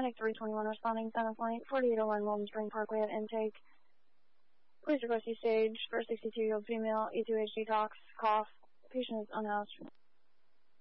Clinic 321 responding, 7.8, 4801 Walden Spring Parkway at intake. Please request you stage for a 62-year-old female, E2H detox, cough. Patient is unhoused.